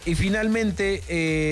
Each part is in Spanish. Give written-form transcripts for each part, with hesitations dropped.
Y finalmente,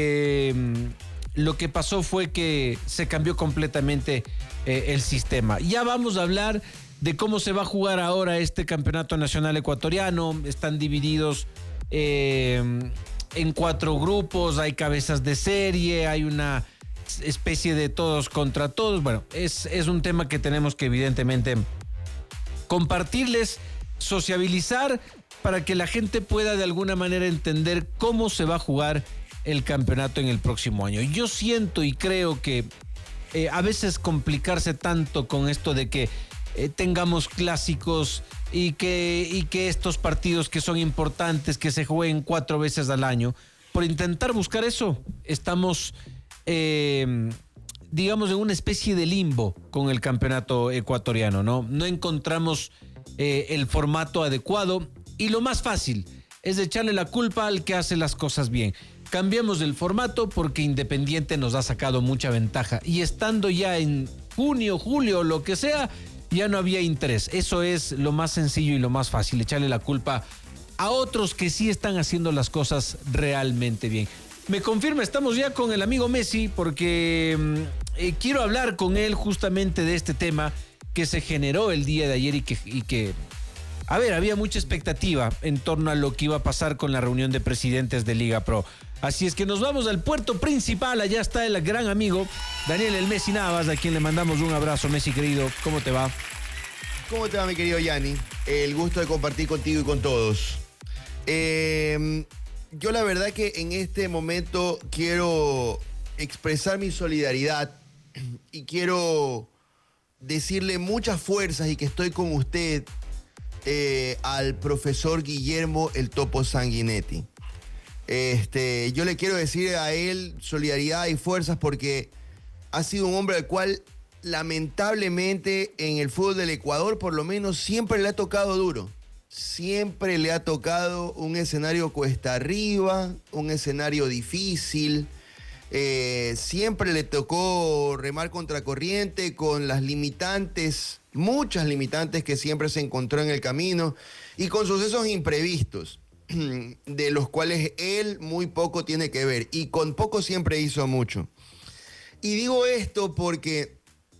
lo que pasó fue que se cambió completamente el sistema. Ya vamos a hablar de cómo se va a jugar ahora este campeonato nacional ecuatoriano. Están divididos en 4 grupos, hay cabezas de serie, hay una especie de todos contra todos. Bueno, es un tema que tenemos que evidentemente compartirles, sociabilizar, para que la gente pueda de alguna manera entender cómo se va a jugar el campeonato en el próximo año. Yo siento y creo que a veces complicarse tanto con esto de que tengamos clásicos y que estos partidos que son importantes, que se jueguen 4 veces al año, por intentar buscar eso, estamos digamos en una especie de limbo con el campeonato ecuatoriano, ¿no? No encontramos el formato adecuado. Y lo más fácil es echarle la culpa al que hace las cosas bien. Cambiemos el formato porque Independiente nos ha sacado mucha ventaja. Y estando ya en junio, julio, lo que sea, ya no había interés. Eso es lo más sencillo y lo más fácil, echarle la culpa a otros que sí están haciendo las cosas realmente bien. Me confirma, estamos ya con el amigo Messi porque quiero hablar con él justamente de este tema que se generó el día de ayer y que a ver, había mucha expectativa en torno a lo que iba a pasar con la reunión de presidentes de Liga Pro. Así es que nos vamos al puerto principal. Allá está el gran amigo Daniel El Messi Navas, a quien le mandamos un abrazo. Messi, querido, ¿cómo te va? ¿Cómo te va, mi querido Yanni? El gusto de compartir contigo y con todos. Yo la verdad que en este momento quiero expresar mi solidaridad y quiero decirle muchas fuerzas y que estoy con usted al profesor Guillermo El Topo Sanguinetti. Yo le quiero decir a él solidaridad y fuerzas porque ha sido un hombre al cual lamentablemente en el fútbol del Ecuador por lo menos siempre le ha tocado duro. Siempre le ha tocado un escenario cuesta arriba, un escenario difícil. Siempre le tocó remar contracorriente con las limitantes, muchas limitantes que siempre se encontró en el camino y con sucesos imprevistos, de los cuales él muy poco tiene que ver y con poco siempre hizo mucho. Y digo esto porque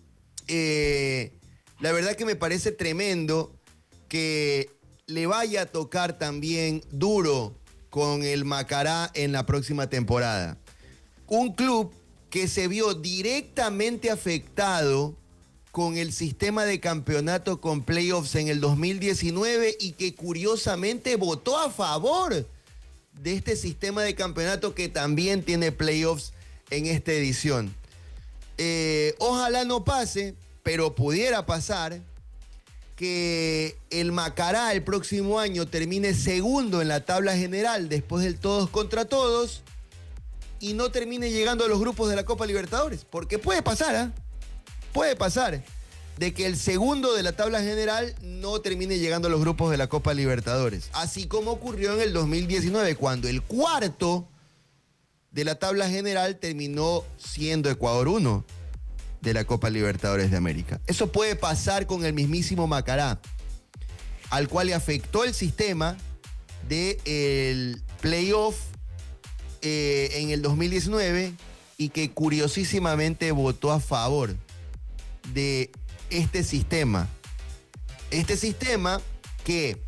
la verdad que me parece tremendo que le vaya a tocar también duro con el Macará en la próxima temporada. Un club que se vio directamente afectado con el sistema de campeonato con playoffs en el 2019 y que curiosamente votó a favor de este sistema de campeonato que también tiene playoffs en esta edición. Ojalá no pase, pero pudiera pasar que el Macará el próximo año termine segundo en la tabla general después del todos contra todos y no termine llegando a los grupos de la Copa Libertadores. Porque puede pasar, ¿eh? Puede pasar de que el segundo de la tabla general no termine llegando a los grupos de la Copa Libertadores. Así como ocurrió en el 2019, cuando el cuarto de la tabla general terminó siendo Ecuador 1 de la Copa Libertadores de América. Eso puede pasar con el mismísimo Macará, al cual le afectó el sistema del playoff en el 2019 y que curiosísimamente votó a favor de este sistema. Este sistema que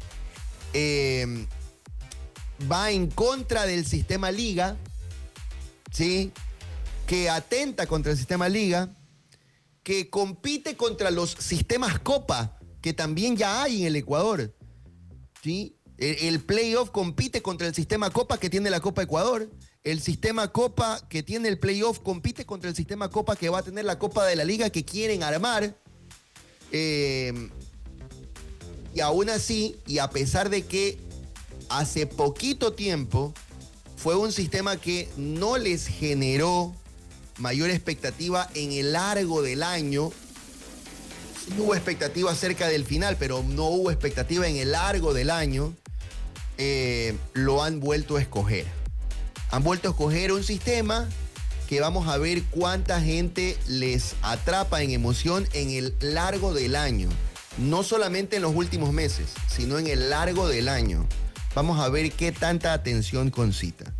va en contra del sistema Liga, ¿sí? Que atenta contra el sistema Liga, que compite contra los sistemas Copa, que también ya hay en el Ecuador, ¿sí? El playoff compite contra el sistema Copa que tiene la Copa Ecuador. El sistema Copa que tiene el playoff compite contra el sistema Copa que va a tener la Copa de la Liga que quieren armar. Y aún así, y a pesar de que hace poquito tiempo fue un sistema que no les generó mayor expectativa en el largo del año. Sí hubo expectativa cerca del final, pero no hubo expectativa en el largo del año. Lo han vuelto a escoger. Han vuelto a escoger un sistema que vamos a ver cuánta gente les atrapa en emoción en el largo del año. No solamente en los últimos meses, sino en el largo del año. Vamos a ver qué tanta atención concita.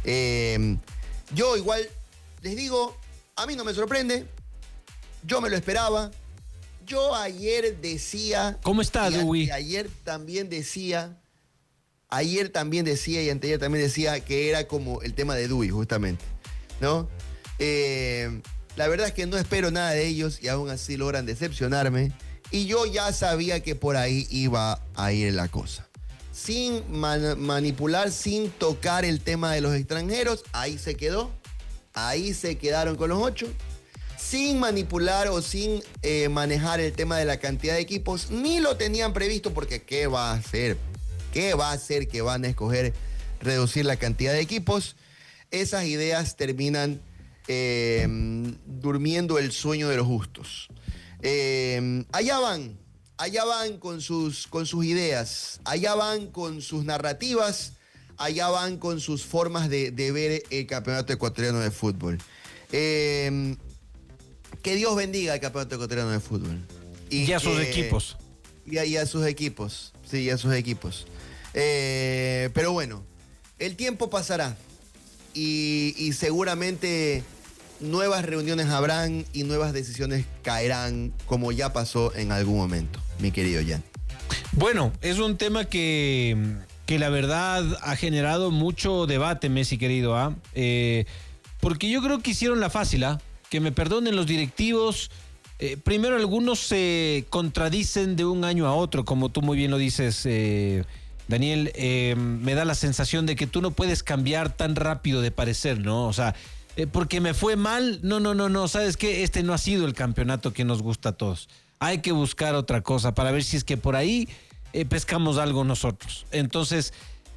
Yo igual les digo, a mí no me sorprende, yo me lo esperaba. Yo ayer decía... ¿Cómo está, Dewey? Ayer también decía y anteayer también decía que era como el tema de Dewey, justamente, ¿no? La verdad es que no espero nada de ellos y aún así logran decepcionarme. Y yo ya sabía que por ahí iba a ir la cosa. Sin manipular, sin tocar el tema de los extranjeros, ahí se quedó. Ahí se quedaron con los 8. Sin manipular o sin manejar el tema de la cantidad de equipos, ni lo tenían previsto porque ¿qué va a hacer? ¿Qué va a hacer que van a escoger reducir la cantidad de equipos? Esas ideas terminan durmiendo el sueño de los justos. Allá van con sus ideas, allá van con sus narrativas, allá van con sus formas de ver el campeonato ecuatoriano de fútbol. Que Dios bendiga el campeonato ecuatoriano de fútbol. Y a sus equipos. Y a sus equipos, sí, a sus equipos. Pero bueno, el tiempo pasará y seguramente nuevas reuniones habrán y nuevas decisiones caerán, como ya pasó en algún momento, mi querido Jan. Bueno, es un tema que la verdad ha generado mucho debate, Messi querido, porque yo creo que hicieron la fácil, que me perdonen los directivos. Primero, algunos se contradicen de un año a otro, como tú muy bien lo dices, Daniel. Me da la sensación de que tú no puedes cambiar tan rápido de parecer, ¿no? O sea, porque me fue mal, no, ¿sabes qué? Este no ha sido el campeonato que nos gusta a todos. Hay que buscar otra cosa para ver si es que por ahí pescamos algo nosotros. Entonces,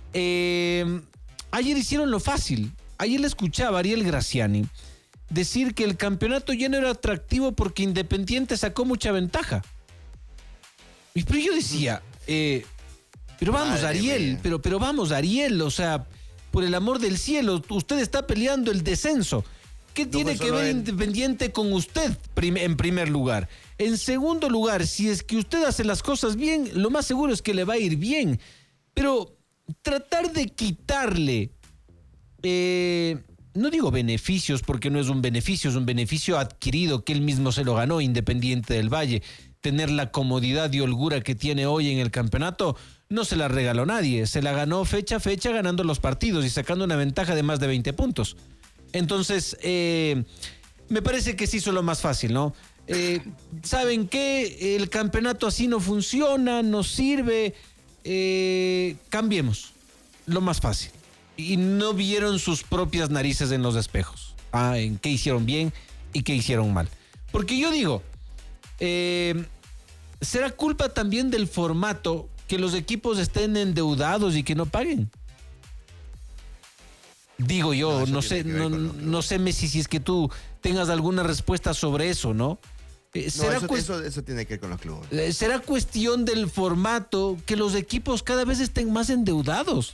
ayer hicieron lo fácil. Ayer le escuchaba a Ariel Graciani decir que el campeonato ya no era atractivo porque Independiente sacó mucha ventaja. Pero yo decía, pero vamos, Ariel, pero vamos, Ariel, o sea, por el amor del cielo, usted está peleando el descenso. ¿Qué tiene que ver Independiente con usted en primer lugar? En segundo lugar, si es que usted hace las cosas bien, lo más seguro es que le va a ir bien. Pero tratar de quitarle, no digo beneficios porque no es un beneficio adquirido que él mismo se lo ganó, Independiente del Valle. Tener la comodidad y holgura que tiene hoy en el campeonato no se la regaló nadie, se la ganó fecha a fecha ganando los partidos y sacando una ventaja de más de 20 puntos. Entonces, me parece que se hizo lo más fácil, ¿no? ¿Saben qué? El campeonato así no funciona, no sirve, cambiemos, lo más fácil. Y no vieron sus propias narices en los espejos, en qué hicieron bien y qué hicieron mal. Porque yo digo, ¿será culpa también del formato que los equipos estén endeudados y que no paguen? Digo yo, no sé, Messi, si es que tú tengas alguna respuesta sobre eso, ¿no? Eso tiene que ver con los clubes. ¿Será cuestión del formato que los equipos cada vez estén más endeudados?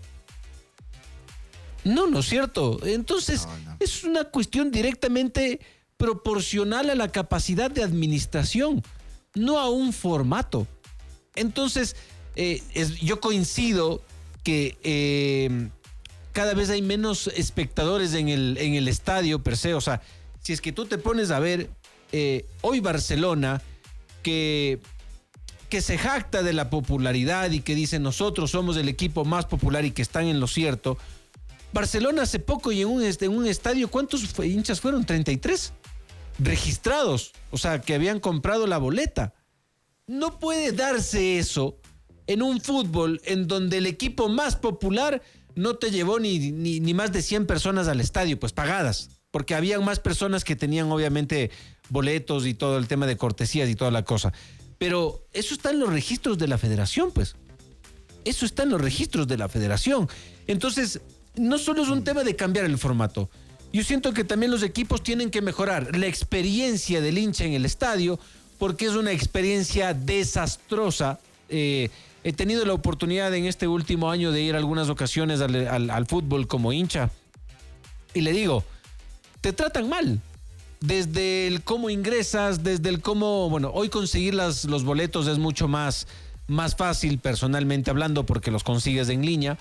No es cierto. Entonces, es una cuestión directamente proporcional a la capacidad de administración, no a un formato. Entonces, yo coincido que cada vez hay menos espectadores en el estadio per se. O sea, si es que tú te pones a ver, hoy Barcelona, que se jacta de la popularidad y que dice nosotros somos el equipo más popular y que están en lo cierto. Barcelona hace poco y en un estadio, ¿cuántos hinchas fueron? 33 registrados, o sea, que habían comprado la boleta. No puede darse eso en un fútbol en donde el equipo más popular no te llevó ni más de 100 personas al estadio, pues pagadas, porque habían más personas que tenían obviamente boletos y todo el tema de cortesías y toda la cosa. Pero eso está en los registros de la federación, pues. Eso está en los registros de la federación. Entonces, no solo es un tema de cambiar el formato. Yo siento que también los equipos tienen que mejorar la experiencia del hincha en el estadio, porque es una experiencia desastrosa. He tenido la oportunidad en este último año de ir algunas ocasiones al fútbol como hincha. Y le digo, te tratan mal. Desde el cómo ingresas, desde el cómo... Bueno, hoy conseguir los boletos es mucho más fácil personalmente hablando porque los consigues en línea.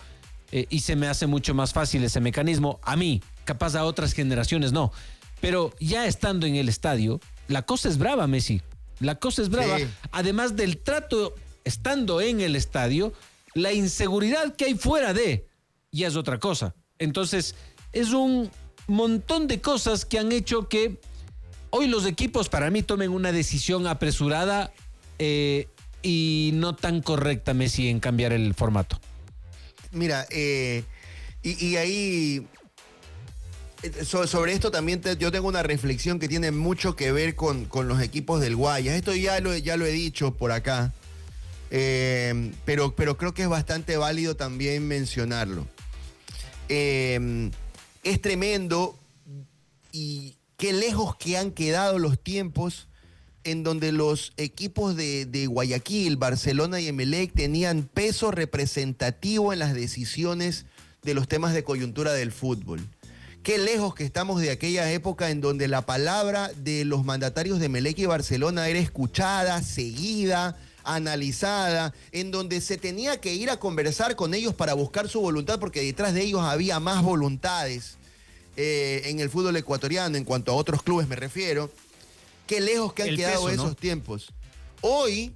y se me hace mucho más fácil ese mecanismo. A mí, capaz a otras generaciones no. Pero ya estando en el estadio, la cosa es brava, Messi. La cosa es brava. Sí. Además del trato estando en el estadio, la inseguridad que hay fuera de ya es otra cosa. Entonces, es un montón de cosas que han hecho que hoy los equipos para mí tomen una decisión apresurada y no tan correcta, Messi, en cambiar el formato. Mira, y ahí sobre esto también yo tengo una reflexión que tiene mucho que ver con los equipos del Guayas. Esto ya lo he dicho por acá, pero creo que es bastante válido también mencionarlo. Es tremendo y qué lejos que han quedado los tiempos en donde los equipos de Guayaquil, Barcelona y Emelec tenían peso representativo en las decisiones de los temas de coyuntura del fútbol. Qué lejos que estamos de aquella época en donde la palabra de los mandatarios de Emelec y Barcelona era escuchada, seguida, analizada, en donde se tenía que ir a conversar con ellos para buscar su voluntad, porque detrás de ellos había más voluntades en el fútbol ecuatoriano, en cuanto a otros clubes me refiero. Qué lejos que han quedado peso, esos tiempos. Hoy,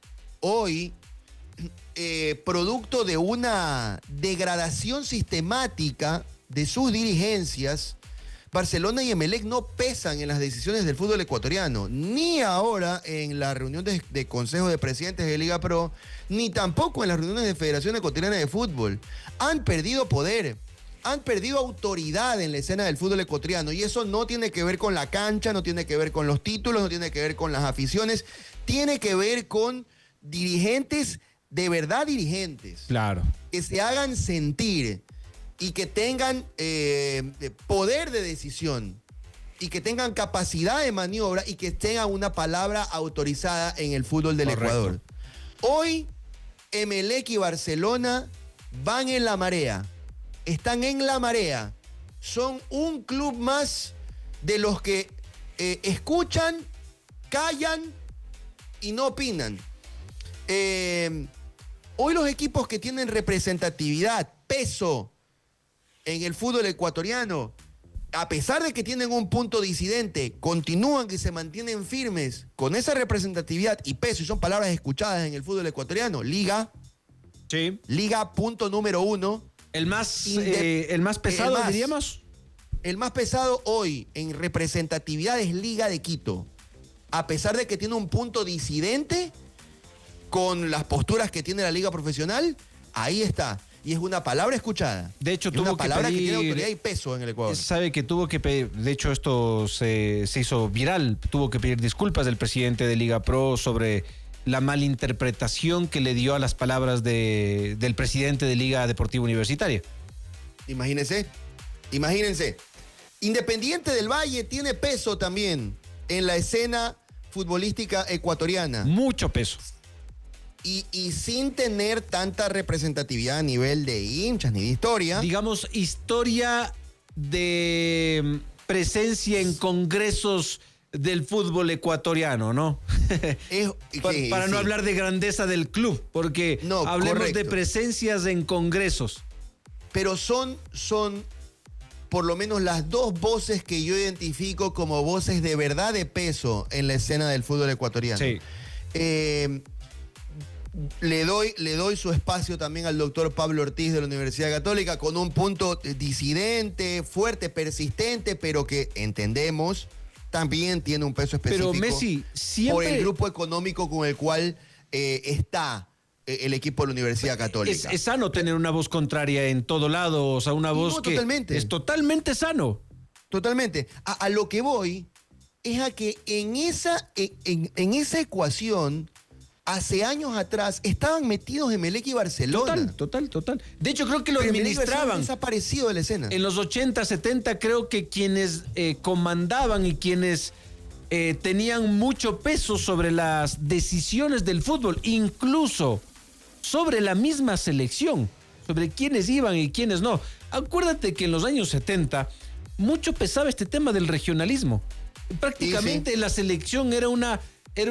producto de una degradación sistemática de sus dirigencias, Barcelona y Emelec no pesan en las decisiones del fútbol ecuatoriano, ni ahora en la reunión de Consejo de Presidentes de Liga Pro, ni tampoco en las reuniones de Federación Ecuatoriana de Fútbol. Han perdido poder, han perdido autoridad en la escena del fútbol ecuatoriano, y eso no tiene que ver con la cancha, no tiene que ver con los títulos, no tiene que ver con las aficiones, tiene que ver con dirigentes, de verdad dirigentes. Claro. Que se hagan sentir y que tengan poder de decisión y que tengan capacidad de maniobra y que tengan una palabra autorizada en el fútbol del Ecuador. Hoy, Emelec y Barcelona van en la marea. Están en la marea. Son un club más de los que escuchan, callan y no opinan. Hoy los equipos que tienen representatividad, peso en el fútbol ecuatoriano, a pesar de que tienen un punto disidente, continúan y se mantienen firmes con esa representatividad y peso, y son palabras escuchadas en el fútbol ecuatoriano. Liga. Sí. Liga, punto número 1. El más pesado, diríamos. El más pesado hoy en representatividad es Liga de Quito. A pesar de que tiene un punto disidente con las posturas que tiene la liga profesional, ahí está. Y es una palabra escuchada. De hecho, tuvo una palabra que tiene autoridad y peso en el Ecuador. Sabe que tuvo que pedir, de hecho esto se hizo viral, tuvo que pedir disculpas del presidente de Liga Pro sobre la malinterpretación que le dio a las palabras del presidente de Liga Deportiva Universitaria. Imagínense. Independiente del Valle tiene peso también en la escena futbolística ecuatoriana. Mucho peso. Y sin tener tanta representatividad a nivel de hinchas ni de historia. Digamos, historia de presencia en congresos del fútbol ecuatoriano, ¿no? Para no hablar de grandeza del club, porque hablemos de presencias en congresos. Pero son por lo menos las dos voces que yo identifico como voces de verdad de peso en la escena del fútbol ecuatoriano. Sí. Le doy su espacio también al doctor Pablo Ortiz de la Universidad Católica, con un punto disidente, fuerte, persistente, pero que entendemos también tiene un peso específico. Pero Messi, siempre... por el grupo económico con el cual está el equipo de la Universidad Católica. Es sano tener una voz contraria en todo lado, o sea, una voz que totalmente. Es totalmente sano. Totalmente. A lo que voy es a que en esa ecuación, hace años atrás, estaban metidos Emelec y Barcelona. Total. De hecho, creo que lo administraban. Desaparecido de la escena. En los 80, 70, creo que quienes comandaban y quienes tenían mucho peso sobre las decisiones del fútbol, incluso sobre la misma selección, sobre quiénes iban y quiénes no. Acuérdate que en los años 70 mucho pesaba este tema del regionalismo. Prácticamente la selección era una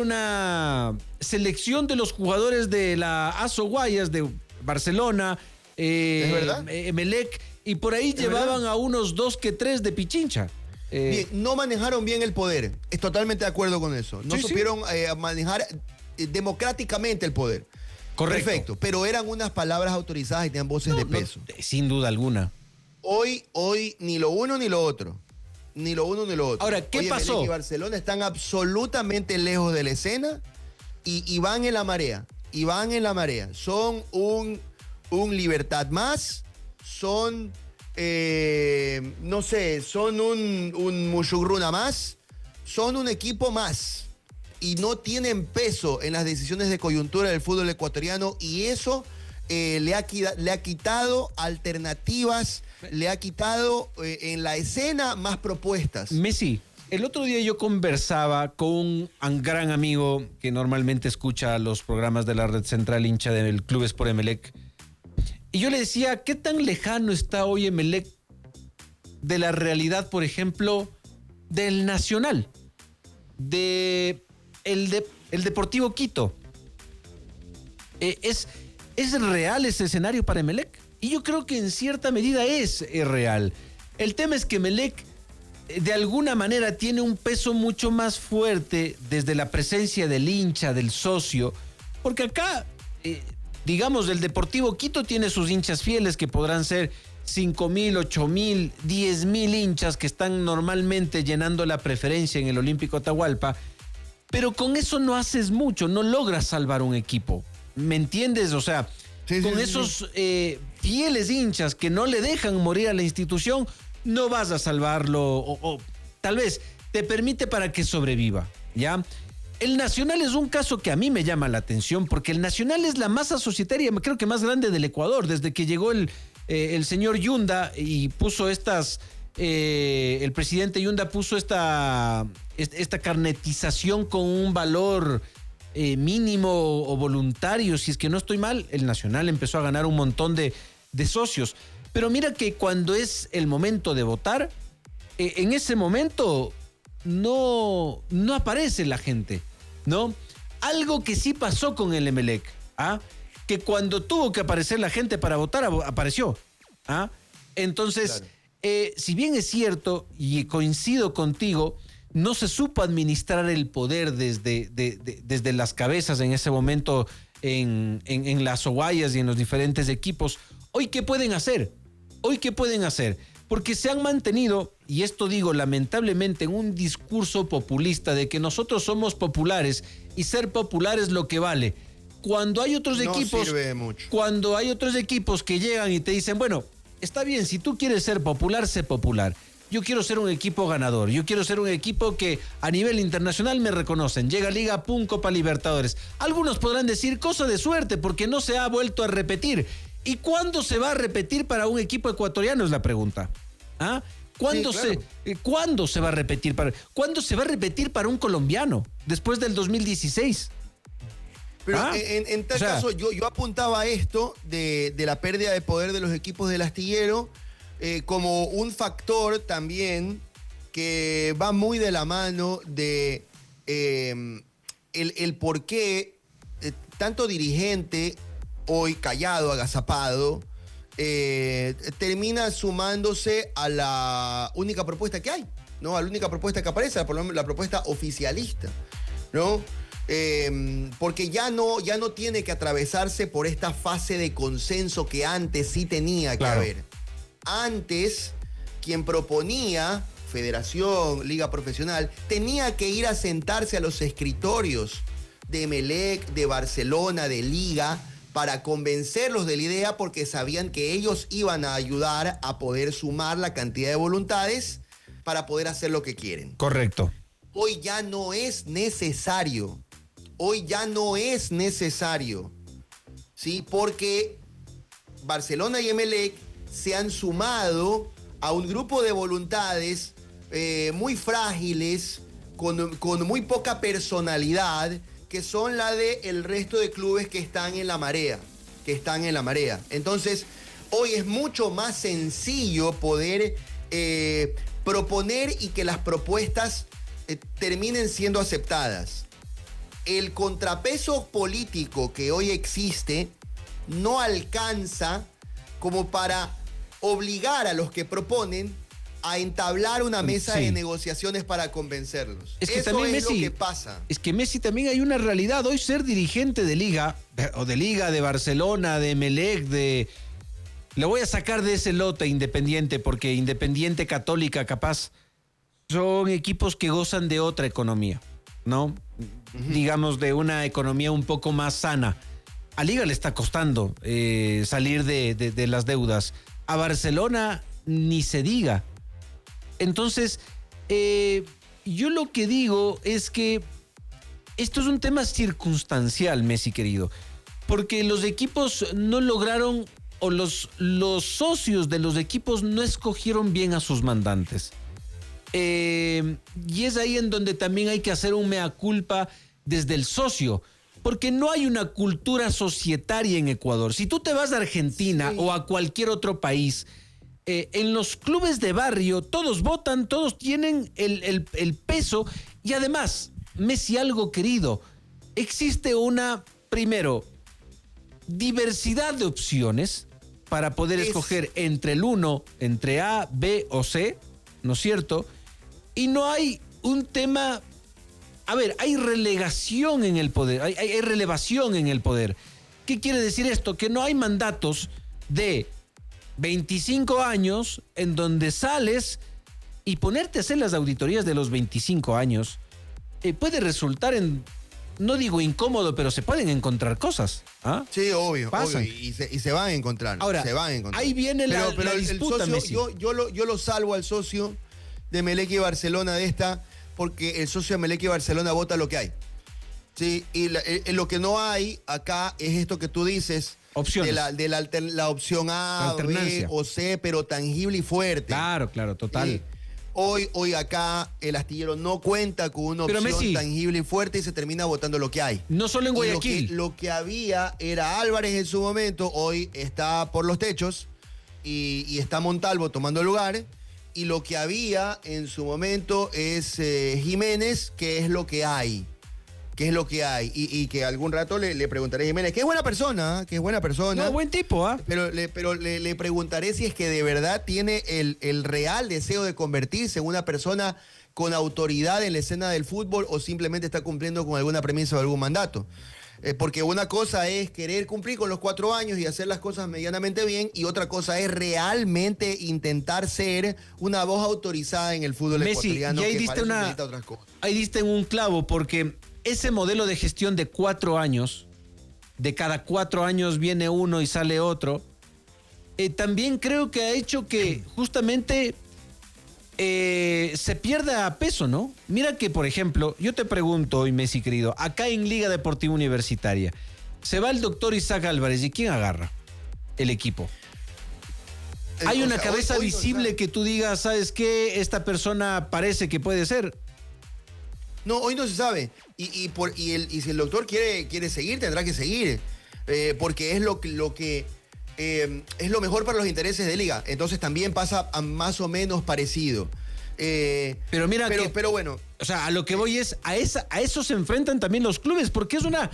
selección de los jugadores de la ASO Guayas, de Barcelona, ¿Es verdad? Emelec, y por ahí llevaban verdad? a unos 2 que 3 de Pichincha. Bien, no manejaron bien el poder. Es totalmente de acuerdo con eso. No Sí, sí. supieron manejar democráticamente el poder. Correcto. Perfecto. Pero eran unas palabras autorizadas y tenían voces de peso. Sin duda alguna. Hoy, ni lo uno ni lo otro. Ni lo uno ni lo otro. Ahora, ¿qué pasó? Emelec y Barcelona están absolutamente lejos de la escena y van en la marea. Y van en la marea. Son un Libertad más. Son, no sé, son un Muchugruna más. Son un equipo más. Y no tienen peso en las decisiones de coyuntura del fútbol ecuatoriano. Y eso le ha quitado alternativas, le ha quitado en la escena más propuestas. Messi, el otro día yo conversaba con un gran amigo que normalmente escucha los programas de la Red Central, hincha del Club Sport Emelec. Y yo le decía, ¿qué tan lejano está hoy Emelec de la realidad, por ejemplo, del Nacional? El Deportivo Quito. ¿Es real ese escenario para Emelec? Y yo creo que en cierta medida es real. El tema es que Emelec de alguna manera tiene un peso mucho más fuerte desde la presencia del hincha, del socio, porque acá, digamos, el Deportivo Quito tiene sus hinchas fieles que podrán ser 5,000, 8,000, 10,000 hinchas que están normalmente llenando la preferencia en el Olímpico Atahualpa, pero con eso no haces mucho, no logras salvar un equipo. ¿Me entiendes? O sea, con esos fieles hinchas que no le dejan morir a la institución, no vas a salvarlo o tal vez te permite para que sobreviva, ¿ya? El Nacional es un caso que a mí me llama la atención porque el Nacional es la masa societaria, creo que más grande del Ecuador, desde que llegó el señor Yunda y puso el presidente Yunda puso esta carnetización con un valor mínimo o voluntario, si es que no estoy mal, el Nacional empezó a ganar un montón de socios. Pero mira que cuando es el momento de votar, en ese momento no aparece la gente, ¿no? Algo que sí pasó con el Emelec, que cuando tuvo que aparecer la gente para votar, apareció. Entonces, claro. Si bien es cierto, y coincido contigo, no se supo administrar el poder desde las cabezas en ese momento en las Oguayas y en los diferentes equipos. ¿Hoy qué pueden hacer? Porque se han mantenido, y esto digo lamentablemente, en un discurso populista de que nosotros somos populares y ser popular es lo que vale. Cuando hay otros equipos, sirve mucho. Cuando hay otros equipos que llegan y te dicen, bueno, está bien, si tú quieres ser popular, sé popular. Yo quiero ser un equipo ganador. Yo quiero ser un equipo que a nivel internacional me reconocen. Llega Liga, pum, Copa Libertadores. Algunos podrán decir cosa de suerte porque no se ha vuelto a repetir. ¿Y cuándo se va a repetir para un equipo ecuatoriano? Es la pregunta. ¿Cuándo se va a repetir? ¿Cuándo se va a repetir para un colombiano después del 2016? Pero en tal caso, yo apuntaba a esto de la pérdida de poder de los equipos del astillero como un factor también que va muy de la mano de el por qué tanto dirigente hoy callado, agazapado, termina sumándose a la única propuesta que hay, ¿no? A la única propuesta que aparece, la propuesta oficialista, ¿no? Porque ya no tiene que atravesarse por esta fase de consenso que antes sí tenía que haber. Antes, quien proponía Federación, Liga Profesional, tenía que ir a sentarse a los escritorios de Emelec, de Barcelona, de Liga, para convencerlos de la idea porque sabían que ellos iban a ayudar a poder sumar la cantidad de voluntades para poder hacer lo que quieren. Correcto. Hoy ya no es necesario. ¿Sí? Porque Barcelona y Emelec se han sumado a un grupo de voluntades muy frágiles, con muy poca personalidad, que son la del resto de clubes que están en la marea. Entonces, hoy es mucho más sencillo poder proponer y que las propuestas terminen siendo aceptadas. El contrapeso político que hoy existe no alcanza como para obligar a los que proponen a entablar una mesa de negociaciones para convencerlos. Es que eso también es Messi, lo que pasa. Es que Messi también hay una realidad. Hoy ser dirigente de Liga, de Barcelona, de Emelec, le voy a sacar de ese lote Independiente, porque Independiente, Católica, capaz, son equipos que gozan de otra economía, ¿no? Digamos, de una economía un poco más sana. A Liga le está costando salir de las deudas. A Barcelona ni se diga. Entonces, yo lo que digo es que esto es un tema circunstancial, Messi querido, porque los equipos no lograron, o los socios de los equipos no escogieron bien a sus mandantes. Y es ahí en donde también hay que hacer un mea culpa desde el socio, porque no hay una cultura societaria en Ecuador. Si tú te vas a Argentina o a cualquier otro país, en los clubes de barrio todos votan, todos tienen el peso, y además, Messi, algo querido, existe primero, diversidad de opciones para poder escoger entre el uno, entre A, B o C, ¿no es cierto? Y no hay un tema, a ver, hay relegación en el poder, hay relevación en el poder. ¿Qué quiere decir esto? Que no hay mandatos de 25 años en donde sales y ponerte a hacer las auditorías de los 25 años puede resultar no digo incómodo, pero se pueden encontrar cosas. ¿Ah? Sí, obvio. Y se van a encontrar. Ahora, se van a encontrar. Ahí viene la disputa, el socio, Messi. yo lo salvo al socio de Emelec y Barcelona de esta, porque el socio de Emelec y Barcelona vota lo que hay. Sí, y lo que no hay acá es esto que tú dices. Opciones. De la opción A, B o C, pero tangible y fuerte. Claro, total. Sí. Hoy acá el astillero no cuenta con una opción Messi, tangible y fuerte y se termina votando lo que hay. No solo en Guayaquil. Lo que había era Álvarez en su momento, hoy está por los techos y está Montalvo tomando lugar. Y lo que había en su momento es Jiménez, que es lo que hay. ¿Qué es lo que hay? Y que algún rato le preguntaré a Jiménez, que es buena persona, No, buen tipo, ¿ah? Pero le preguntaré si es que de verdad tiene el real deseo de convertirse en una persona con autoridad en la escena del fútbol o simplemente está cumpliendo con alguna premisa o algún mandato. Porque una cosa es querer cumplir con los 4 años y hacer las cosas medianamente bien, y otra cosa es realmente intentar ser una voz autorizada en el fútbol ecuatoriano. Y ahí ahí diste en un clavo, porque ese modelo de gestión de 4 años, de cada 4 años viene uno y sale otro, también creo que ha hecho que justamente se pierda peso, ¿no? Mira que, por ejemplo, yo te pregunto hoy, Messi querido, acá en Liga Deportiva Universitaria, se va el doctor Isaac Álvarez, ¿y quién agarra el equipo? ¿Hay una cabeza visible que tú digas, ¿sabes qué? Esta persona parece que puede ser. No, hoy no se sabe. Y si el doctor quiere seguir, tendrá que seguir. Porque es lo que es lo mejor para los intereses de Liga. Entonces también pasa a más o menos parecido. Pero mira pero bueno. O sea, a lo que voy es, a eso se enfrentan también los clubes, porque es una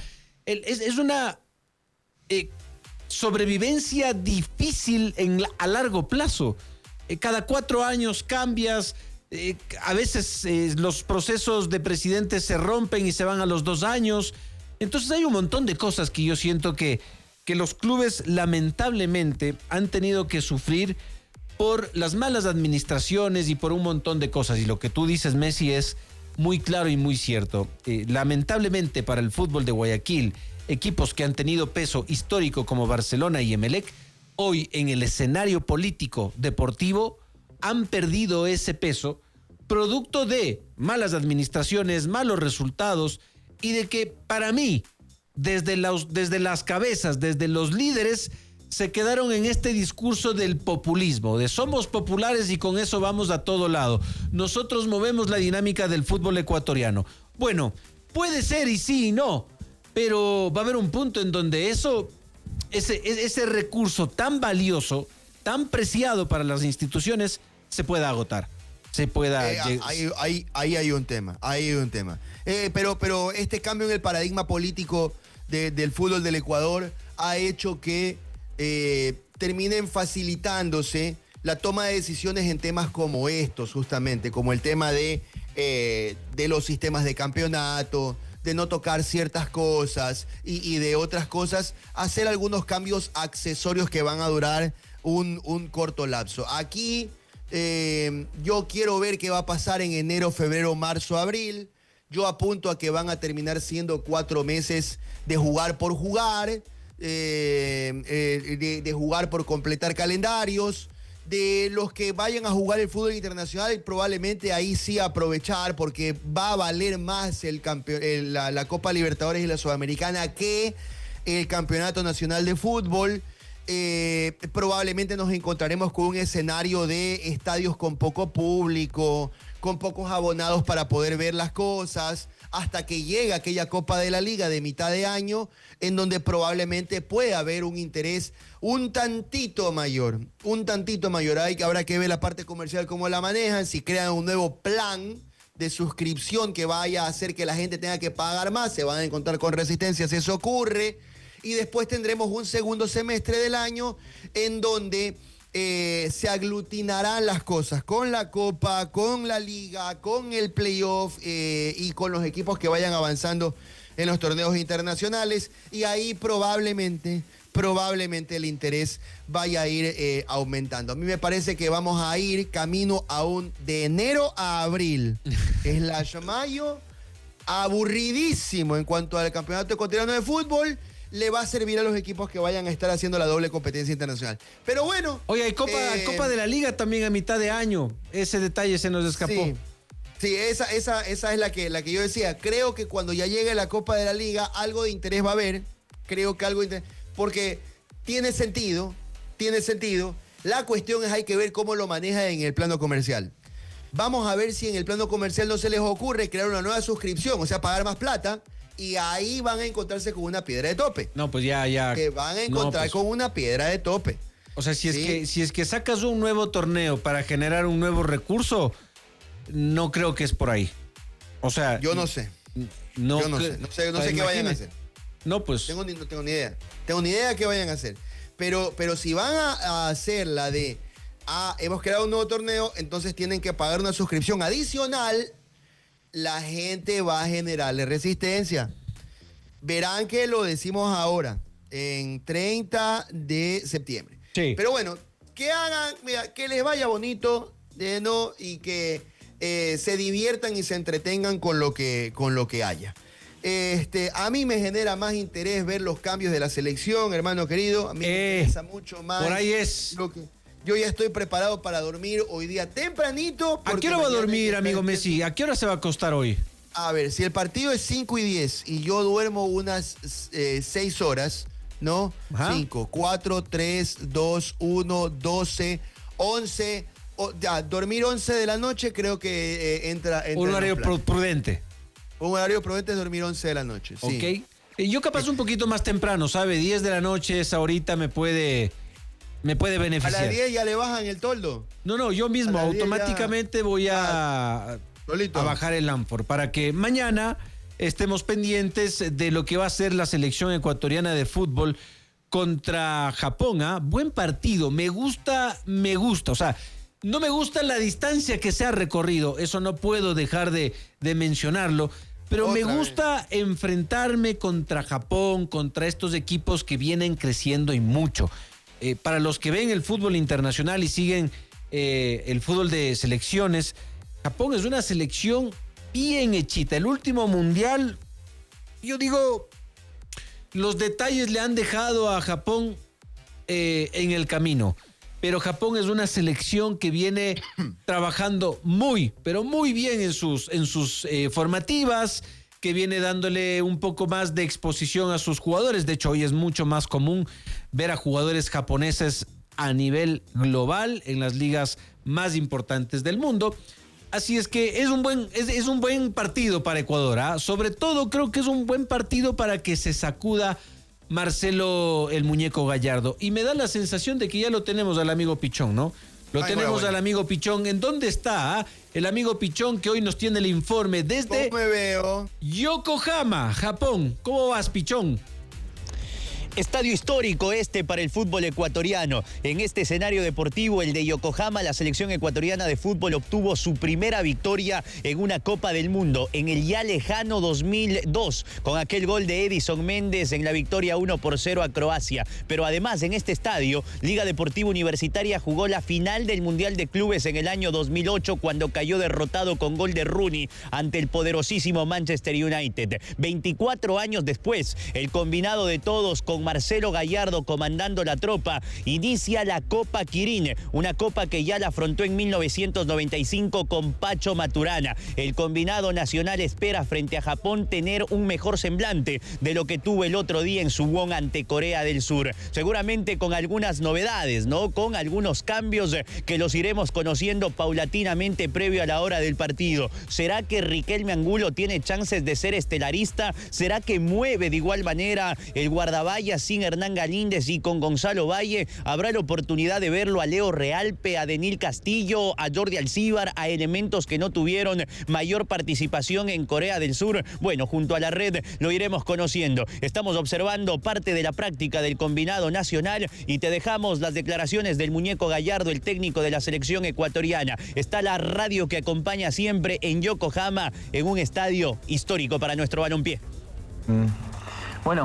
sobrevivencia difícil a largo plazo. Cada 4 años cambias. A veces los procesos de presidentes se rompen y se van a los 2 años. Entonces hay un montón de cosas que yo siento que los clubes lamentablemente han tenido que sufrir por las malas administraciones y por un montón de cosas. Y lo que tú dices, Messi, es muy claro y muy cierto. Lamentablemente para el fútbol de Guayaquil, equipos que han tenido peso histórico como Barcelona y Emelec, hoy en el escenario político deportivo han perdido ese peso producto de malas administraciones, malos resultados, y de que para mí, desde las cabezas, desde los líderes, se quedaron en este discurso del populismo, de somos populares y con eso vamos a todo lado. Nosotros movemos la dinámica del fútbol ecuatoriano. Bueno, puede ser y sí y no, pero va a haber un punto en donde ese recurso tan valioso, tan preciado para las instituciones, se pueda agotar. Ahí hay un tema. Pero este cambio en el paradigma político del fútbol del Ecuador ha hecho que terminen facilitándose la toma de decisiones en temas como estos, justamente, como el tema de los sistemas de campeonato, de no tocar ciertas cosas y de otras cosas, hacer algunos cambios accesorios que van a durar un corto lapso. Aquí yo quiero ver qué va a pasar en enero, febrero, marzo, abril. Yo apunto a que van a terminar siendo 4 meses de jugar por jugar, de jugar por completar calendarios. De los que vayan a jugar el fútbol internacional, probablemente ahí sí aprovechar, porque va a valer más la Copa Libertadores y la Sudamericana que el Campeonato Nacional de Fútbol. Probablemente nos encontraremos con un escenario de estadios con poco público, con pocos abonados para poder ver las cosas, hasta que llegue aquella Copa de la Liga de mitad de año, en donde probablemente pueda haber un interés un tantito mayor. Habrá que ver la parte comercial cómo la manejan, si crean un nuevo plan de suscripción que vaya a hacer que la gente tenga que pagar más, se van a encontrar con resistencia si eso ocurre, y después tendremos un segundo semestre del año en donde se aglutinarán las cosas con la Copa, con la Liga, con el playoff y con los equipos que vayan avanzando en los torneos internacionales, y ahí probablemente el interés vaya a ir aumentando. A mí me parece que vamos a ir camino aún de enero a abril, mayo, aburridísimo en cuanto al campeonato ecuatoriano de fútbol. Le va a servir a los equipos que vayan a estar haciendo la doble competencia internacional. Pero bueno. Oye, hay Copa de la Liga también a mitad de año. Ese detalle se nos escapó. Sí, esa es la que yo decía. Creo que cuando ya llegue la Copa de la Liga, algo de interés va a haber. Creo que algo de interés. Porque tiene sentido. La cuestión es hay que ver cómo lo maneja en el plano comercial. Vamos a ver si en el plano comercial no se les ocurre crear una nueva suscripción, o sea, pagar más plata. Y ahí van a encontrarse con una piedra de tope. No, pues ya. Que van a encontrar con una piedra de tope. O sea, si es que sacas un nuevo torneo para generar un nuevo recurso, no creo que es por ahí. O sea, yo no sé. No sé qué vayan a hacer. No, pues. No tengo ni idea. Tengo ni idea de qué vayan a hacer. Pero si van a hacer la de hemos creado un nuevo torneo, entonces tienen que pagar una suscripción adicional. La gente va a generarle resistencia. Verán que lo decimos ahora, en 30 de septiembre. Sí. Pero bueno, que hagan, mira, que les vaya bonito, ¿no? Y que se diviertan y se entretengan con lo que haya. A mí me genera más interés ver los cambios de la selección, hermano querido. A mí me interesa mucho más. Por ahí es. Yo ya estoy preparado para dormir hoy día tempranito. ¿A qué hora va a dormir, amigo Messi? ¿A qué hora se va a acostar hoy? A ver, si el partido es 5:10 y yo duermo unas 6 horas, ¿no? Ajá. 5, 4, 3, 2, 1, 12, 11. Dormir 11 de la noche creo que entra un horario prudente. Un horario prudente es dormir 11 de la noche, sí. Ok. Yo capaz un poquito más temprano, ¿sabe? 10 de la noche, esa horita me puede beneficiar. ¿A las 10 ya le bajan el toldo? No, yo mismo automáticamente voy a bajar el Ánfor para que mañana estemos pendientes de lo que va a ser la selección ecuatoriana de fútbol contra Japón. Buen partido, me gusta. O sea, no me gusta la distancia que se ha recorrido, eso no puedo dejar de mencionarlo. Pero me gusta enfrentarme contra Japón, contra estos equipos que vienen creciendo y mucho. Para los que ven el fútbol internacional y siguen el fútbol de selecciones, Japón es una selección bien hechita. El último mundial, yo digo, los detalles le han dejado a Japón en el camino. Pero Japón es una selección que viene trabajando pero muy bien en sus formativas, que viene dándole un poco más de exposición a sus jugadores. De hecho, hoy es mucho más común ver a jugadores japoneses a nivel global en las ligas más importantes del mundo. Así es que es un buen partido para Ecuador. Sobre todo creo que es un buen partido para que se sacuda Marcelo el Muñeco Gallardo. Y me da la sensación de que ya lo tenemos al amigo Pichón, ¿no? Tenemos al amigo Pichón. ¿En dónde está el amigo Pichón que hoy nos tiene el informe desde ¿Cómo me veo? Yokohama, Japón? ¿Cómo vas, Pichón? Estadio histórico para el fútbol ecuatoriano. En este escenario deportivo, el de Yokohama, la selección ecuatoriana de fútbol obtuvo su primera victoria en una Copa del Mundo en el ya lejano 2002, con aquel gol de Edison Méndez en la victoria 1-0 a Croacia. Pero además, en este estadio, Liga Deportiva Universitaria jugó la final del Mundial de Clubes en el año 2008, cuando cayó derrotado con gol de Rooney ante el poderosísimo Manchester United. 24 años después, el combinado de todos, con Marcelo Gallardo comandando la tropa, inicia la Copa Quirín, una copa que ya la afrontó en 1995 con Pacho Maturana. El combinado nacional espera frente a Japón tener un mejor semblante de lo que tuvo el otro día en Suwon ante Corea del Sur. Seguramente con algunas novedades, ¿no? Con algunos cambios que los iremos conociendo paulatinamente previo a la hora del partido. ¿Será que Riquelme Angulo tiene chances de ser estelarista? ¿Será que mueve de igual manera el guardaballas sin Hernán Galíndez y con Gonzalo Valle? ¿Habrá la oportunidad de verlo a Leo Realpe, a Denil Castillo, a Jordi Alcíbar, a elementos que no tuvieron mayor participación en Corea del Sur? Bueno, junto a la red lo iremos conociendo. Estamos observando parte de la práctica del combinado nacional y te dejamos las declaraciones del muñeco Gallardo, el técnico de la selección ecuatoriana. Está la radio que acompaña siempre en Yokohama, en un estadio histórico para nuestro balompié. Bueno,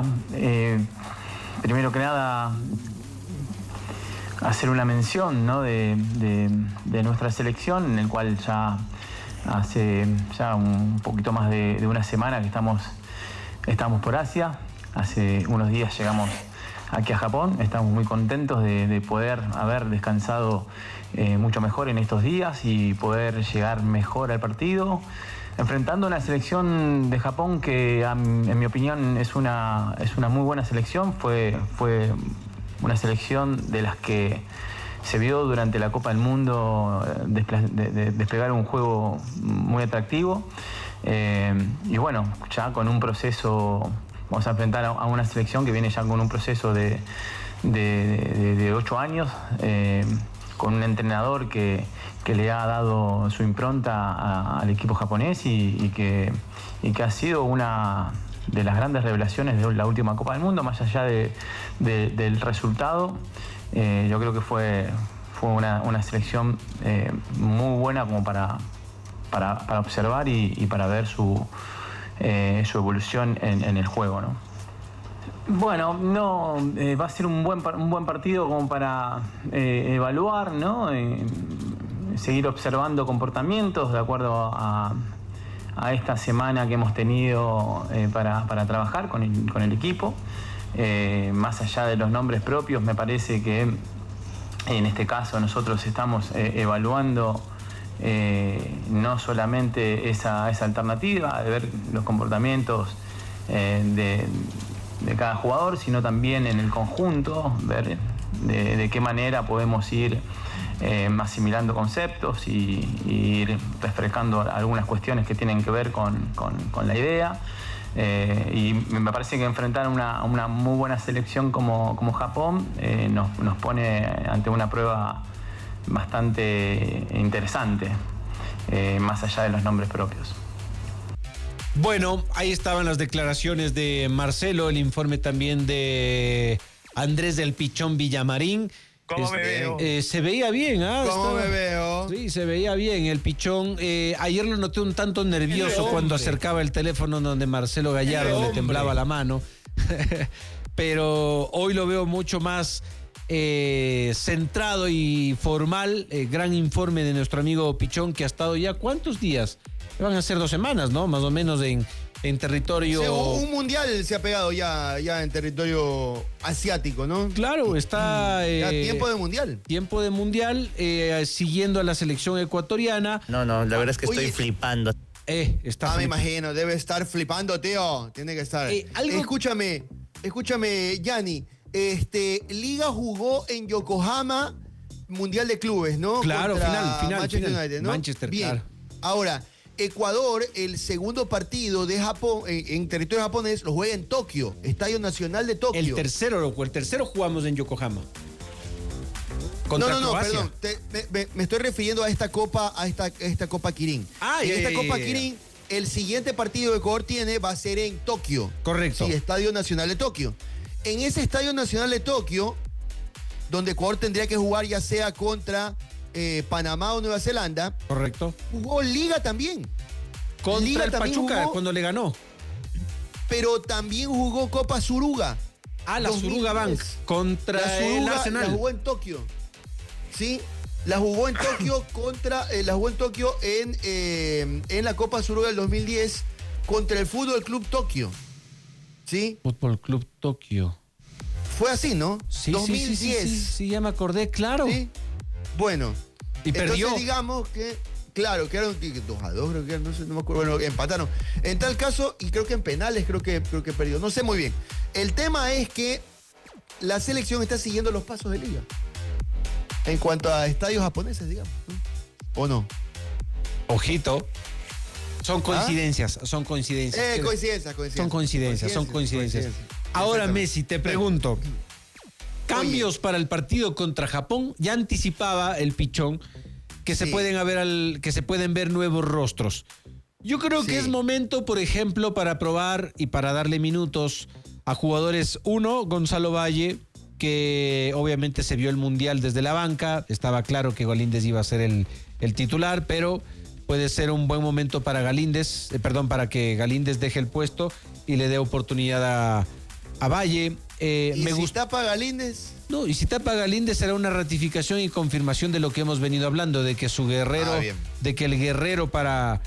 primero que nada, hacer una mención, ¿no?, de nuestra selección, en el cual ya hace ya un poquito más de una semana que estamos por Asia. Hace unos días llegamos aquí a Japón. Estamos muy contentos de poder haber descansado mucho mejor en estos días y poder llegar mejor al partido, enfrentando una selección de Japón que, en mi opinión, es una muy buena selección. Fue una selección de las que se vio durante la Copa del Mundo desplegar un juego muy atractivo. Y bueno, ya con un proceso, vamos a enfrentar a una selección que viene ya con un proceso de 8 años, con un entrenador que le ha dado su impronta al equipo japonés y que ha sido una de las grandes revelaciones de la última Copa del Mundo, más allá del resultado. Yo creo que fue una selección muy buena como para observar y para ver su evolución en el juego, ¿no? Bueno, no, va a ser un buen partido como para evaluar, ¿no? Seguir observando comportamientos de acuerdo a esta semana que hemos tenido para trabajar con el equipo. Más allá de los nombres propios, me parece que en este caso nosotros estamos evaluando no solamente esa alternativa de ver los comportamientos de cada jugador, sino también en el conjunto, ver de qué manera podemos ir asimilando conceptos y ir refrescando algunas cuestiones que tienen que ver con la idea. Y me parece que enfrentar una muy buena selección como Japón nos pone ante una prueba bastante interesante, más allá de los nombres propios. Bueno, ahí estaban las declaraciones de Marcelo, el informe también de Andrés del Pichón Villamarín. ¿Cómo me veo? Se veía bien, ¿ah? ¿Cómo me veo? Sí, se veía bien el Pichón. Ayer lo noté un tanto nervioso cuando acercaba el teléfono donde Marcelo Gallardo le temblaba la mano. Pero hoy lo veo mucho más centrado y formal. Gran informe de nuestro amigo Pichón, que ha estado ya ¿cuántos días? Van a ser 2 semanas, ¿no? Más o menos en territorio... Sí, un mundial se ha pegado ya en territorio asiático, ¿no? Claro, está... ya tiempo de mundial. Tiempo de mundial, siguiendo a la selección ecuatoriana. No, la verdad es que estoy flipando. Me imagino, debe estar flipando, tío. Tiene que estar. Escúchame, Yanni. Liga jugó en Yokohama, Mundial de Clubes, ¿no? Claro, contra final. Manchester United, ¿no? Manchester, bien. claro. Ahora, Ecuador, el segundo partido de Japón en territorio japonés, lo juega en Tokio, Estadio Nacional de Tokio. El tercero jugamos en Yokohama. No, perdón. Me estoy refiriendo a esta Copa, esta Copa Quirín. Copa Quirín, el siguiente partido que Ecuador tiene va a ser en Tokio. Correcto. Sí, Estadio Nacional de Tokio. En ese Estadio Nacional de Tokio, donde Ecuador tendría que jugar ya sea contra Panamá o Nueva Zelanda. Correcto. Jugó Liga también. Contra Liga el también Pachuca, jugó, cuando le ganó. pero también jugó Copa Suruga. Ah, la Suruga Bank contra la el Suruga Arsenal. la jugó en Tokio. ¿Sí? La jugó en Tokio en la Copa Suruga del 2010 contra el Fútbol Club Tokio. ¿Sí? Fútbol Club Tokio. Fue así, ¿no? Sí, 2010. sí, ya me acordé, claro. ¿Sí? Bueno. Y perdió. Entonces digamos que, claro, que eran 2-2, creo que era, no me acuerdo, bueno, empataron. En tal caso, y creo que en penales creo que perdió, no sé muy bien. El tema es que la selección está siguiendo los pasos de Liga. En cuanto a estadios japoneses, digamos, ¿no? ¿O no? Ojito. Son coincidencias, son coincidencias. Coincidencias. Son coincidencias. Ahora, Messi, te pregunto. Cambios para el partido contra Japón. Ya anticipaba el pichón que se pueden ver nuevos rostros. Yo creo que es momento, por ejemplo, para probar y para darle minutos a jugadores. Uno, Gonzalo Valle, que obviamente se vio el Mundial desde la banca. Estaba claro que Galíndez iba a ser el titular, pero puede ser un buen momento para para que Galíndez deje el puesto y le dé oportunidad a Valle. ¿Y si tapa Galíndez? No, y si tapa Galíndez será una ratificación y confirmación de lo que hemos venido hablando, de que su guerrero, de que el guerrero para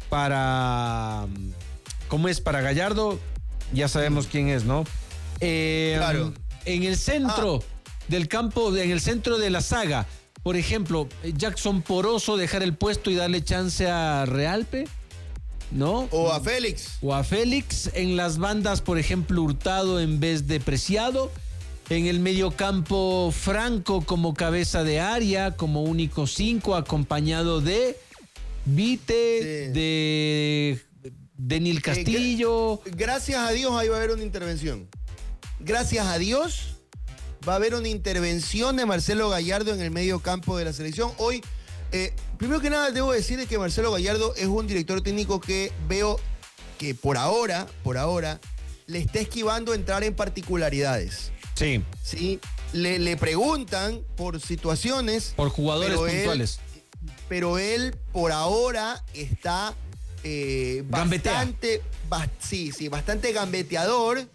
¿cómo es? Para Gallardo, ya sabemos quién es, ¿no? Claro. En el centro del campo, en el centro de la saga, por ejemplo, Jackson Poroso, dejar el puesto y darle chance a Realpe, ¿no? O a Félix. O a Félix. En las bandas, por ejemplo, Hurtado en vez de Preciado. En el mediocampo, Franco como cabeza de área, como único 5, acompañado de Vite, de Nil Castillo. Gracias a Dios ahí va a haber una intervención. Gracias a Dios va a haber una intervención de Marcelo Gallardo en el medio campo de la selección. Hoy, primero que nada, debo decir que Marcelo Gallardo es un director técnico que veo que por ahora, le está esquivando entrar en particularidades. Sí. Sí. Le preguntan por situaciones. Por jugadores puntuales. Pero él por ahora está bastante gambeteador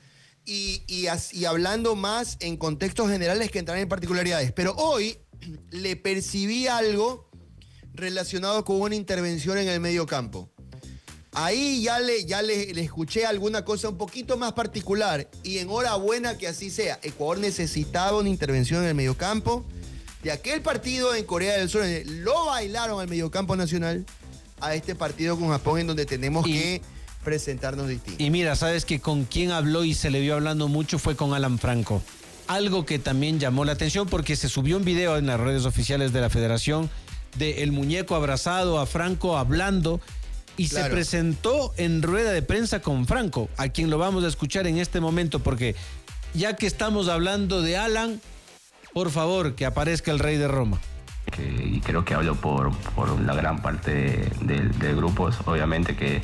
y hablando más en contextos generales que entrar en particularidades. Pero hoy le percibí algo relacionado con una intervención en el medio campo. Ahí ya le escuché alguna cosa un poquito más particular y enhorabuena que así sea. Ecuador necesitaba una intervención en el mediocampo. De aquel partido en Corea del Sur, lo bailaron al mediocampo nacional, a este partido con Japón en donde tenemos que presentarnos distintos. Y mira, sabes que con quien habló y se le vio hablando mucho fue con Alan Franco. Algo que también llamó la atención porque se subió un video en las redes oficiales de la federación de el muñeco abrazado a Franco hablando y se presentó en rueda de prensa con Franco, a quien lo vamos a escuchar en este momento porque ya que estamos hablando de Alan, por favor, que aparezca el rey de Roma. Y creo que hablo por la gran parte del grupo. Obviamente que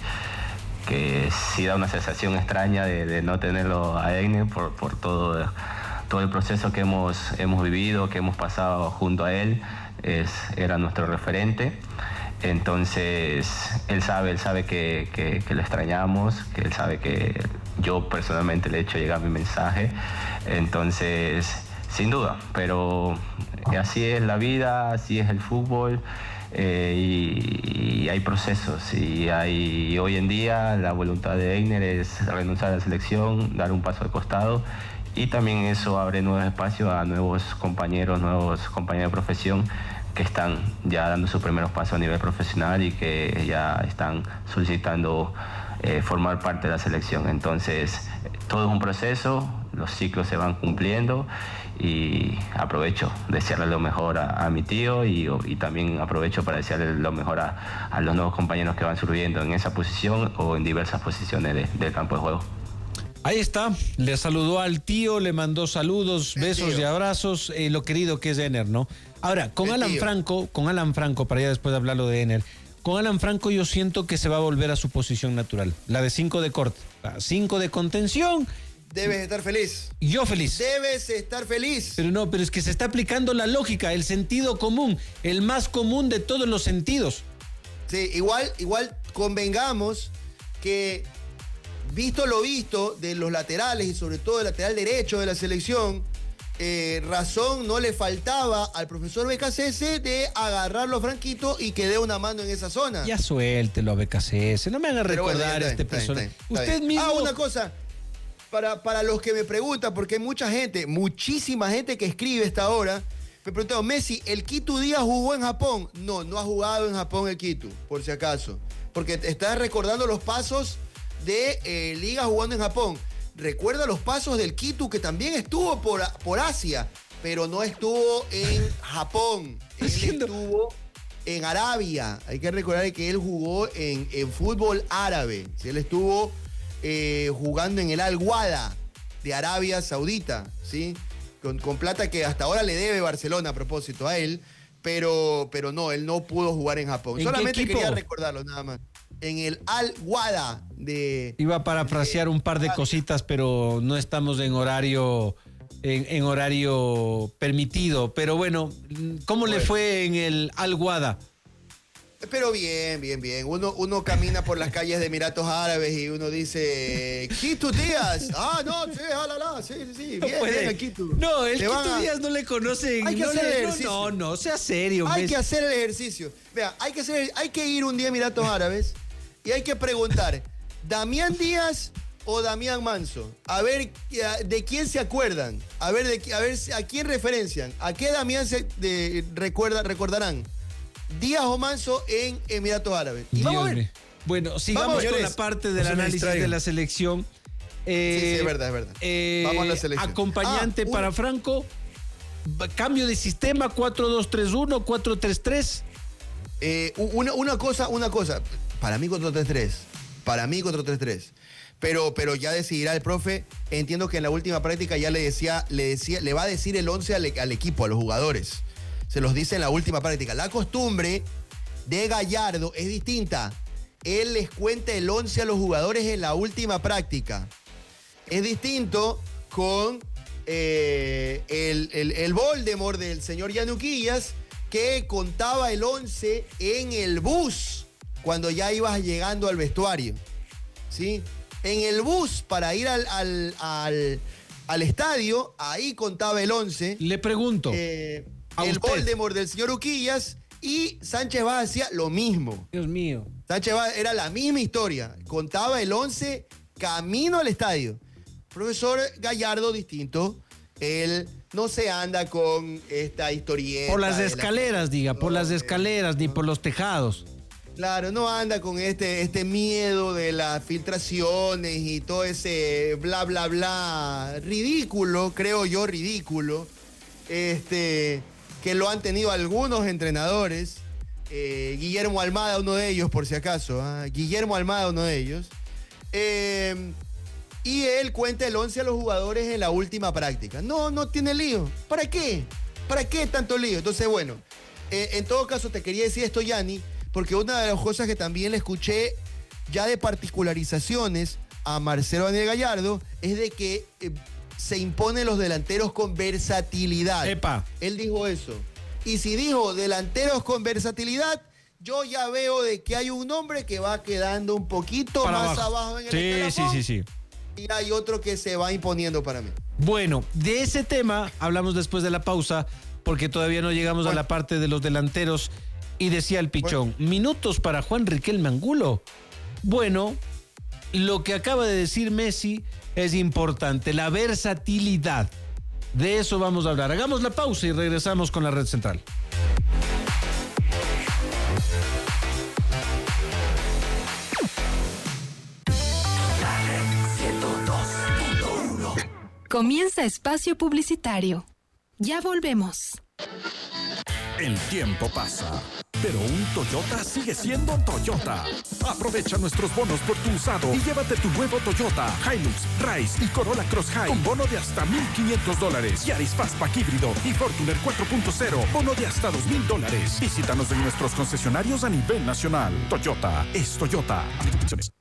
sí da una sensación extraña de no tenerlo a Egner por todo el proceso que hemos vivido, que hemos pasado junto a él. Era nuestro referente. Entonces, él sabe que lo extrañamos, que él sabe que yo personalmente le he hecho llegar mi mensaje. Entonces, sin duda, pero así es la vida, así es el fútbol y hay procesos. Y hoy en día la voluntad de Egner es renunciar a la selección, dar un paso al costado y también eso abre nuevos espacios a nuevos compañeros de profesión que están ya dando sus primeros pasos a nivel profesional y que ya están solicitando formar parte de la selección. Entonces, todo es un proceso, los ciclos se van cumpliendo y aprovecho de desearle lo mejor a mi tío y también aprovecho para desearle lo mejor a los nuevos compañeros que van surgiendo en esa posición o en diversas posiciones del campo de juego. Ahí está, le saludó al tío, le mandó saludos, besos y abrazos, lo querido que es Ener, ¿no? Ahora, con Alan Franco, para ya después de hablarlo de Ener, con Alan Franco yo siento que se va a volver a su posición natural, la de 5 de corte, la 5 de contención Debes estar feliz. Yo feliz. Debes estar feliz. Pero es que se está aplicando la lógica, el sentido común, el más común de todos los sentidos. Sí, igual convengamos que, visto lo visto de los laterales y sobre todo el lateral derecho de la selección, razón no le faltaba al profesor BKCS de agarrarlo a Franquito y que dé una mano en esa zona. Ya suéltelo a BKCS, no me hagan recordar a este personaje. Usted mismo... una cosa, para los que me preguntan, porque hay mucha gente, muchísima gente que escribe esta hora, me preguntaron, Messi, ¿el Quito Díaz jugó en Japón? No ha jugado en Japón el Quito, por si acaso, porque está recordando los pasos de Liga jugando en Japón. Recuerda los pasos del Quito, que también estuvo por Asia, pero no estuvo en Japón. Él estuvo en Arabia. Hay que recordar que él jugó en fútbol árabe. Él estuvo jugando en el Al-Wada de Arabia Saudita, ¿sí? Con plata que hasta ahora le debe Barcelona, a propósito, a él. Pero no, él no pudo jugar en Japón. ¿En solamente qué equipo? quería recordarlo, nada más. En el Al-Wada de... Iba a parafrasear un par de cositas, pero no estamos en horario permitido. Pero bueno, ¿cómo le fue en el Al-Wada? Pero bien. Uno camina por las calles de Emiratos Árabes y uno dice, Quito Díaz. No, sí, bien, Quito. No, el Quito Díaz no le conocen. Hay que hacer el ejercicio. No, sea serio. Hay que hacer el ejercicio. Vea, hay que ir un día a Emiratos Árabes y hay que preguntar, ¿Damián Díaz o Damián Manso? A ver, ¿de quién se acuerdan? A ver, ¿a quién referencian? ¿A qué Damián recordarán? Díaz o Manso en Emiratos Árabes. Y vamos a ver. Bueno, sigamos con la parte del análisis de la selección. Sí, es verdad. Vamos a la selección. Acompañante para Franco. Cambio de sistema, 4-2-3-1, 4-3-3. Una cosa. Para mí 4-3-3. Pero ya decidirá el profe. Entiendo que en la última práctica ya le va a decir el 11 al equipo, a los jugadores. Se los dice en la última práctica. La costumbre de Gallardo es distinta. Él les cuenta el 11 a los jugadores en la última práctica. Es distinto con el Voldemort del señor Yanuquillas, que contaba el 11 en el bus cuando ya ibas llegando al vestuario, ¿sí? En el bus para ir al estadio, ahí contaba el 11. Le pregunto. El Voldemort del señor Uquillas, y Sánchez Vaz hacía lo mismo. Dios mío. Sánchez Vaz era la misma historia. Contaba el 11 camino al estadio. Profesor Gallardo, distinto. Él no se anda con esta historieta. Por las escaleras, por las escaleras, ni por los tejados. Claro, no anda con este miedo de las filtraciones y todo ese bla, bla, bla. Ridículo, creo yo, ridículo. Que lo han tenido algunos entrenadores. Guillermo Almada, uno de ellos, por si acaso. Guillermo Almada, uno de ellos. Y él cuenta el 11 a los jugadores en la última práctica. No tiene lío. ¿Para qué? ¿Para qué tanto lío? Entonces, bueno, en todo caso te quería decir esto, Yanni, porque una de las cosas que también le escuché ya de particularizaciones a Marcelo Daniel Gallardo es de que se imponen los delanteros con versatilidad. Epa. Él dijo eso. Y si dijo delanteros con versatilidad, yo ya veo de que hay un nombre que va quedando un poquito para más abajo en el escalafón. Sí. Y hay otro que se va imponiendo para mí. Bueno, de ese tema hablamos después de la pausa, porque todavía no llegamos a la parte de los delanteros. Y decía el Pichón, minutos para Juan Riquelme Angulo. Bueno, lo que acaba de decir Messi es importante, la versatilidad. De eso vamos a hablar. Hagamos la pausa y regresamos con la Red Central. Comienza espacio publicitario. Ya volvemos. El tiempo pasa, pero un Toyota sigue siendo Toyota. Aprovecha nuestros bonos por tu usado y llévate tu nuevo Toyota Hilux, Rise y Corolla Cross High con bono de hasta $1,500. Yaris Fastback híbrido y Fortuner 4.0, bono de hasta $2,000. Visítanos en nuestros concesionarios a nivel nacional. Toyota es Toyota. Aplicaciones.